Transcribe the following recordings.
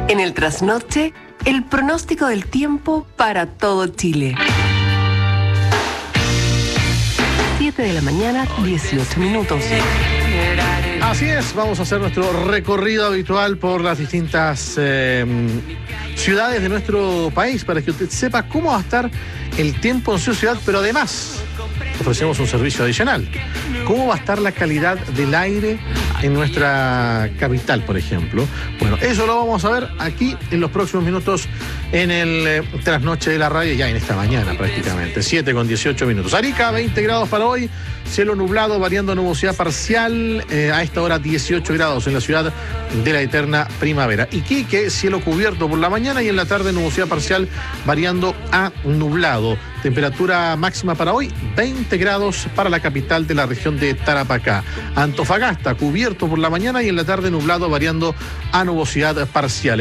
En el trasnoche, el pronóstico del tiempo para todo Chile. 7 de la mañana, 18 minutos. Así es, vamos a hacer nuestro recorrido habitual por las distintas ciudades de nuestro país para que usted sepa cómo va a estar el tiempo en su ciudad, pero además ofrecemos un servicio adicional. ¿Cómo va a estar la calidad del aire en nuestra capital, por ejemplo? Bueno, eso lo vamos a ver aquí en los próximos minutos en el trasnoche de la radio, ya en esta mañana prácticamente, 7:18 minutos. Arica, 20 grados para hoy, cielo nublado, variando a nubosidad parcial, a esta hora 18 grados en la ciudad de la eterna primavera. Iquique, cielo cubierto por la mañana y en la tarde nubosidad parcial, variando a nublado. Temperatura máxima para hoy, 20 grados para la capital de la región de Tarapacá. Antofagasta, cubierto por la mañana y en la tarde nublado, variando a nubosidad parcial.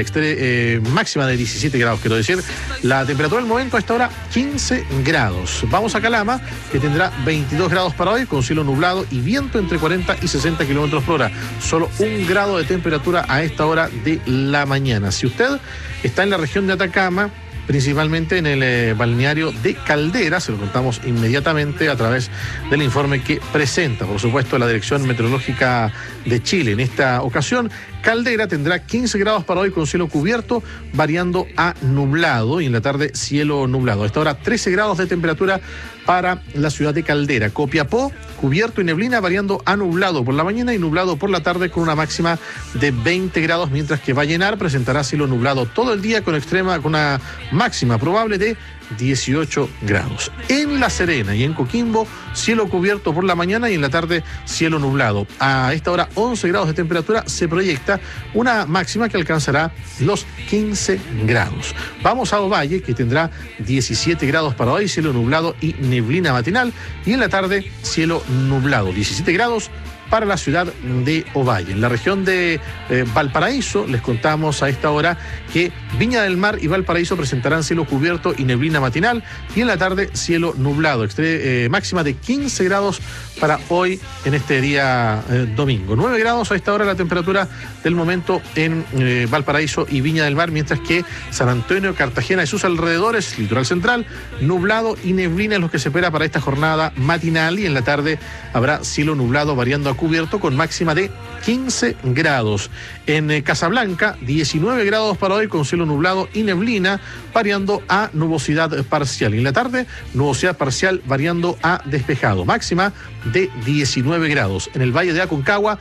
Máxima de 17 grados, quiero decir. La temperatura del momento a esta hora, 15 grados. Vamos a Calama, que tendrá 22 grados para hoy, con cielo nublado y viento entre 40 y 60 kilómetros por hora. Solo 1 grado de temperatura a esta hora de la mañana. Si usted está en la región de Atacama, principalmente en el balneario de Caldera, se lo contamos inmediatamente a través del informe que presenta, por supuesto, la Dirección Meteorológica de Chile. En esta ocasión, Caldera tendrá 15 grados para hoy con cielo cubierto, variando a nublado y en la tarde cielo nublado. A esta hora 13 grados de temperatura para la ciudad de Caldera. Copiapó, cubierto y neblina, variando a nublado por la mañana y nublado por la tarde con una máxima de 20 grados, mientras que Vallenar presentará cielo nublado todo el día con una máxima probable de 18 grados. En La Serena y en Coquimbo, cielo cubierto por la mañana y en la tarde cielo nublado. A esta hora 11 grados de temperatura, se proyecta una máxima que alcanzará los 15 grados. Vamos a Ovalle, que tendrá 17 grados para hoy, cielo nublado y neblina matinal, y en la tarde cielo nublado, 17 grados para la ciudad de Ovalle. En la región de Valparaíso, les contamos a esta hora que Viña del Mar y Valparaíso presentarán cielo cubierto y neblina matinal y en la tarde cielo nublado. Máxima de 15 grados para hoy en este día domingo. 9 grados a esta hora la temperatura del momento en Valparaíso y Viña del Mar, mientras que San Antonio, Cartagena y sus alrededores, litoral central, nublado y neblina es lo que se espera para esta jornada matinal y en la tarde habrá cielo nublado variando a cubierto con máxima de 15 grados. En Casablanca, 19 grados para hoy con cielo nublado y neblina, variando a nubosidad parcial. Y en la tarde, nubosidad parcial variando a despejado. Máxima de 19 grados. En el Valle de Aconcagua,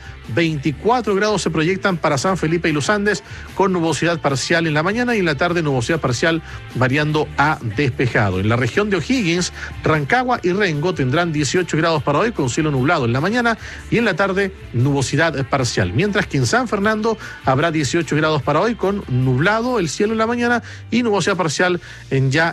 24 grados se proyectan para San Felipe y Los Andes, con nubosidad parcial en la mañana y en la tarde nubosidad parcial variando a despejado. En la región de O'Higgins, Rancagua y Rengo tendrán 18 grados para hoy con cielo nublado en la mañana y en la tarde nubosidad parcial. Mientras que en San Fernando habrá 18 grados para hoy con nublado el cielo en la mañana y nubosidad parcial